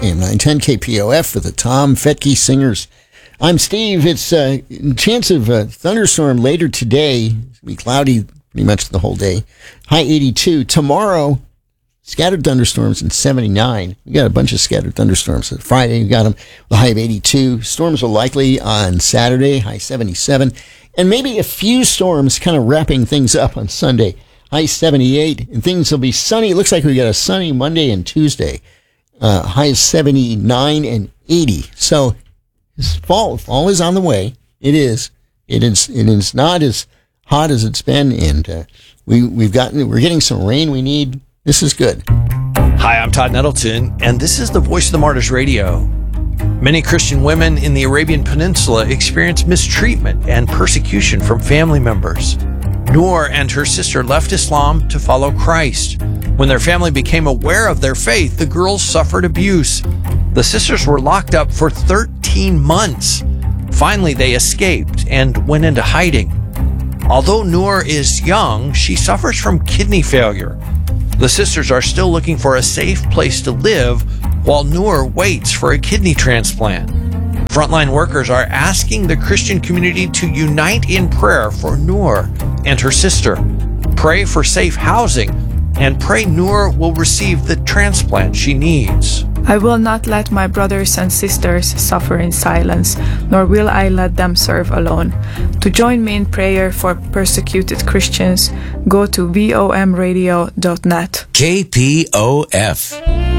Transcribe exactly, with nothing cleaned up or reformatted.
A M nine ten K P O F for the Tom Fetke Singers. I'm Steve. It's a uh, chance of a thunderstorm later today. It's going to be cloudy pretty much the whole day. High eighty-two. Tomorrow, scattered thunderstorms and seventy-nine. We got a bunch of scattered thunderstorms. Friday, we got them with a high of eighty-two. Storms are likely on Saturday, high seventy-seven. And maybe a few storms kind of wrapping things up on Sunday, high seventy-eight. And things will be sunny. It looks like we got a sunny Monday and Tuesday, uh, high seventy-nine and eighty. So fall, fall is on the way. It is. It is. It is not as hot as it's been, and uh, we we've gotten we're getting some rain we need. This is good. Hi, I'm Todd Nettleton, and this is the Voice of the Martyrs Radio. Many Christian women in the Arabian Peninsula experience mistreatment and persecution from family members. Noor and her sister left Islam to follow Christ. When their family became aware of their faith, the girls suffered abuse. The sisters were locked up for thirteen months. Finally, they escaped and went into hiding. Although Noor is young, she suffers from kidney failure. The sisters are still looking for a safe place to live while Noor waits for a kidney transplant. Frontline workers are asking the Christian community to unite in prayer for Noor and her sister. Pray for safe housing and pray Noor will receive the transplant she needs. I will not let my brothers and sisters suffer in silence, nor will I let them serve alone. To join me in prayer for persecuted Christians, go to V O M radio dot net. K P O F